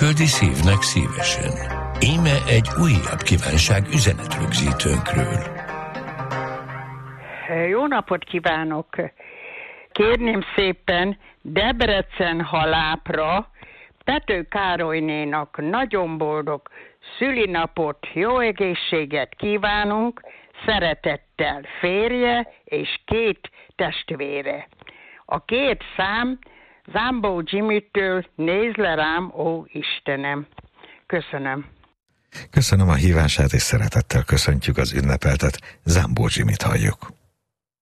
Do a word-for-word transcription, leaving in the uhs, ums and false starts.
küldi szívnek szívesen. Íme egy újabb kívánság üzenetrögzítőnkről. Jó napot kívánok! Kérném szépen Debrecen Halápra Pető Károlynénak nagyon boldog szülinapot, jó egészséget kívánunk, szeretettel férje és két testvére. A két szám Zámbó Jimitől, nézd le rám, ó Istenem. Köszönöm. Köszönöm a hívását, és szeretettel köszöntjük az ünnepeltet. Zámbó Jimit halljuk.